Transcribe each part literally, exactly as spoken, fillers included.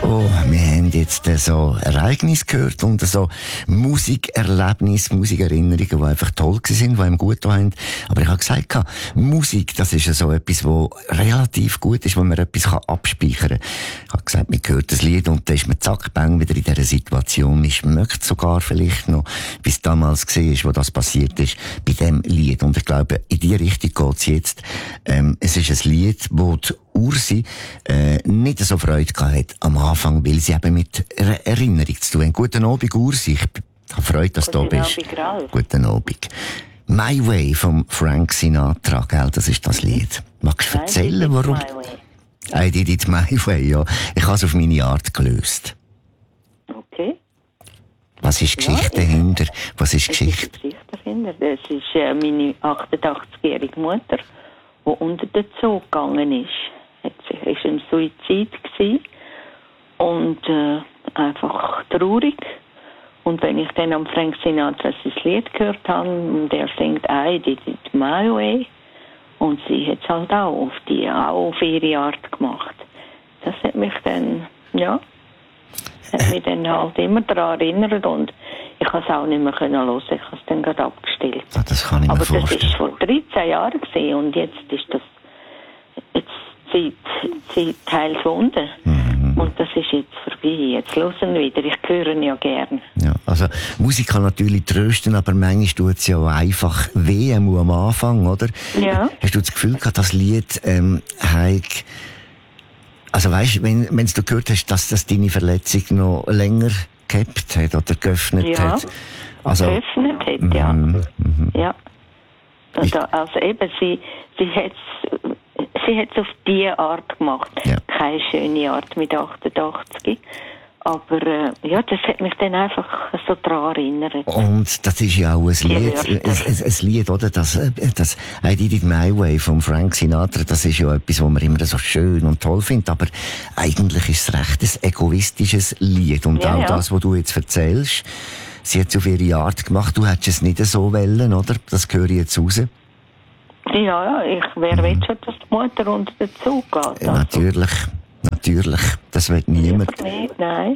Oh, wir haben jetzt so Ereignisse gehört und so Musikerlebnisse, Musikerinnerungen, die einfach toll waren, die einem gut haben. Aber ich habe gesagt, Musik, das ist so etwas, das relativ gut ist, wo man etwas abspeichern kann. Ich habe gesagt, man hört das Lied und dann ist man zack, bang, wieder in dieser Situation. Man schmeckt sogar vielleicht noch, wie es damals war, wo das passiert ist, bei diesem Lied. Und ich glaube, in die Richtung geht es jetzt. Ähm, es ist ein Lied, wo die Ursi äh, nicht so Freude gehabt am Anfang, weil sie eben mit er Erinnerung zu tun haben. Guten Abend, Ursi. Ich habe Freude, dass du da bist. Guten Abend, Guten Abend. My Way von Frank Sinatra, gell? Das ist das Lied. Magst du erzählen, warum? I did it my way, ja. Ich habe es auf meine Art gelöst. Okay. Was ist die Geschichte ja, dahinter? Was ist die Geschichte? Ist die Geschichte dahinter? Das ist äh, meine achtundachtzigjährige Mutter, die unter den Zug gegangen ist. Es war ein Suizid gewesen und äh, einfach traurig. Und wenn ich dann am Frank Sinatra sein Lied gehört habe und er singt I did it my way und sie hat es halt auch auf, die, auch auf ihre Art gemacht. Das hat mich dann, ja, hat mich dann halt immer daran erinnert und ich konnte es auch nicht mehr hören. Ich habe es dann gerade abgestellt. Ah, das kann ich mir Aber vorstellen. das war vor dreizehn Jahren gewesen und jetzt ist das jetzt Zeit, Zeit teilgefunden. Mhm. Und das ist jetzt vorbei. Jetzt hören wir wieder. Ich höre ihn ja gerne. Ja, also Musik kann natürlich trösten, aber manchmal tut es ja auch einfach weh am Anfang, oder? Ja. Hast du das Gefühl gehabt, das Lied ähm, hat... Also weißt, wenn wenn du gehört hast, dass das deine Verletzung noch länger gehabt hat oder geöffnet ja, hat? Also geöffnet hat, ja. Mm, mm, ja. Also, also eben, sie, sie hat es sie hat's auf diese Art gemacht. Ja. Keine schöne Art mit achtundachtzig. Aber äh, ja, das hat mich dann einfach so daran erinnert. Und das ist ja auch ein Lied, ein, ein, ein Lied, oder? Das, das I Did It My Way von Frank Sinatra, das ist ja etwas, was man immer so schön und toll findet. Aber eigentlich ist es recht ein egoistisches Lied. Und ja, auch ja. das, was du jetzt erzählst, sie hat es auf ihre Art gemacht. Du hättest es nicht so wollen, oder? Das höre ich jetzt raus. Ja, ja, ich, wer mhm. will schon, dass die Mutter unter den Zug geht? Also. Ja, natürlich. Natürlich, das will niemand. Nicht, nein.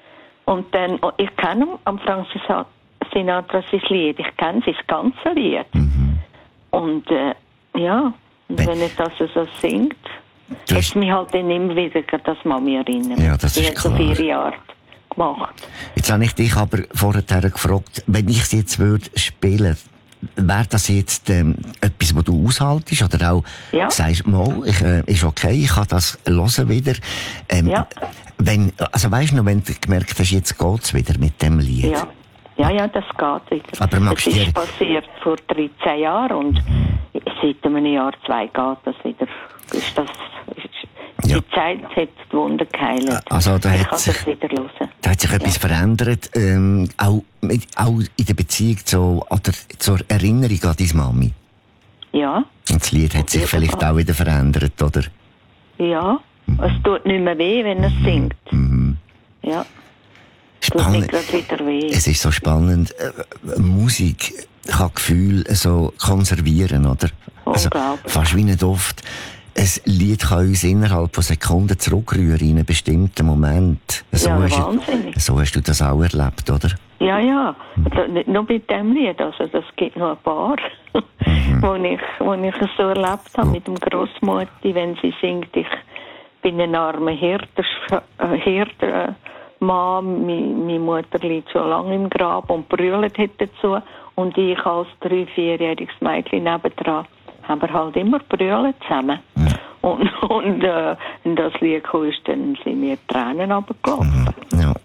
Und dann, ich kenne am Frank Sinatra sein Lied, ich kenne sein ganzes Lied. Mhm. Und äh, ja, und wenn, wenn er das so singt, hat es mich halt dann immer wieder das Mami erinnert. Ja, das ist klar. Die hat auf ihre Art gemacht. Jetzt habe ich dich aber vorher gefragt, wenn ich es jetzt würde spielen, wäre das jetzt ähm, etwas, was du aushaltest? Oder auch ja. sagst, mal, ich, äh, ist okay, ich kann das hören wieder. Ähm, ja. wenn, also weisst du noch, wenn du gemerkt hast, jetzt geht's wieder mit dem Lied? Ja, ja, ja das geht wieder. Aber das ist dir... passiert vor dreizehn Jahren und mhm. seit einem Jahr, zwei geht das wieder. Ist das... Ist, ja. Die Zeit hat die Wunder geheilt. Also, da ich hat kann sich, das wieder hören. Da hat sich ja. etwas verändert, ähm, auch, mit, auch in der Beziehung zu, oder zur Erinnerung an deine Mami. Ja. Und das Lied hat sich vielleicht auch wieder verändert, oder? Ja, mhm. es tut nicht mehr weh, wenn es singt. Mhm. Ja. Spannend. Tut nicht wieder weh. Es ist so spannend. Äh, Musik kann Gefühle so konservieren, oder? Also, fast wie nicht oft. Ein Lied kann uns innerhalb von Sekunden zurückrühren in einen bestimmten Moment. So ja, hast wahnsinnig. Du, so hast du das auch erlebt, oder? Ja, ja. Hm. Nicht nur mit dem Lied, also das gibt noch ein paar, mhm. wo, ich, wo ich es so erlebt habe, oh. mit dem Grossmutti, wenn sie singt, ich bin ein armer Hirter, äh, Hirter Mann, meine Mutter liegt schon lange im Grab und brüllt dazu und ich als drei-, vierjähriges Mädchen nebendran haben wir halt immer brüllen zusammen. Mhm. Und, und äh, wenn das Lied kam, dann sind mir Tränen runtergelaufen. Mhm. Ja.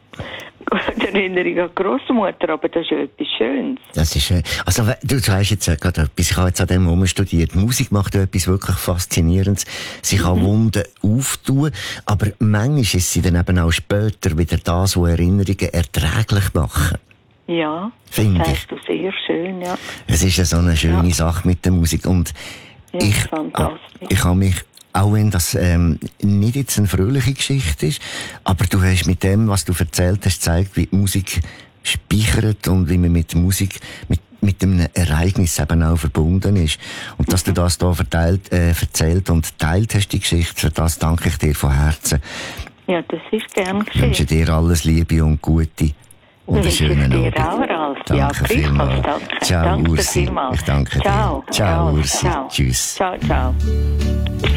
Die Erinnerung an die Grossmutter, aber das ist ja etwas Schönes. Das ist, äh, also, du sagst jetzt gerade etwas, ich habe jetzt an dem Moment studiert. Musik macht etwas wirklich Faszinierendes. Sie kann mhm. Wunden auftun, aber manchmal ist sie dann eben auch später wieder das, was Erinnerungen erträglich machen. Ja, Find das ich. sagst du sehr schön, ja. Es ist ja so eine schöne ja. Sache mit der Musik und ja, ich, fantastisch. ich habe mich, auch wenn das ähm, nicht jetzt eine fröhliche Geschichte ist, aber du hast mit dem, was du erzählt hast, gezeigt, wie die Musik speichert und wie man mit der Musik, mit, mit einem Ereignis eben auch verbunden ist. Und dass mhm. du das da verteilt, äh, erzählt und teilt hast, die Geschichte, für das danke ich dir von Herzen. Ja, das ist gern geschehen. Ich wünsche dir alles Liebe und Gute. Und einen schönen Abend. Danke ja, vielmals. Danke. Ciao, danke Ursi. Vielmals. Ich danke ciao. dir. Ciao, ciao. Ursi. Ciao. Tschüss. Ciao, ciao.